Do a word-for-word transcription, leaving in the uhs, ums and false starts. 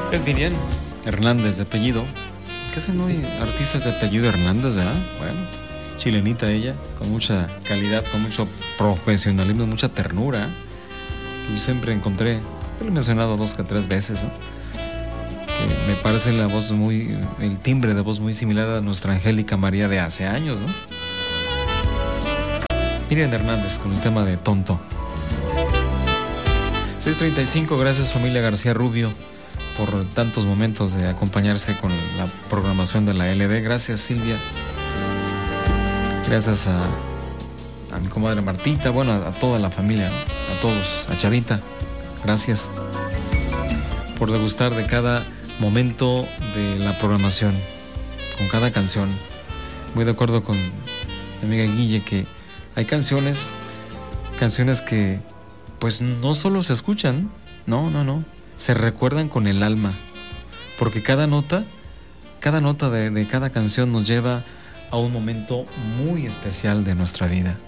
Es Miriam Hernández de apellido. Casi no hay artistas de apellido Hernández, ¿verdad? Bueno, chilenita ella, con mucha calidad, con mucho profesionalismo, mucha ternura. Que yo siempre encontré, lo he mencionado dos que tres veces, ¿no? Que me parece la voz muy, el timbre de voz muy similar a nuestra Angélica María de hace años, ¿no? Miriam Hernández con el tema de Tonto. seis treinta y cinco, gracias familia García Rubio por tantos momentos de acompañarse con la programación de la L D. Gracias Silvia. Gracias a, a mi comadre Martita, bueno, a, a toda la familia, a todos, a Chavita. Gracias por degustar de cada momento de la programación, con cada canción. Muy de acuerdo con mi amiga Guille que hay canciones, canciones que pues no solo se escuchan, no, no, no, se recuerdan con el alma, porque cada nota, cada nota de, de cada canción nos lleva a un momento muy especial de nuestra vida.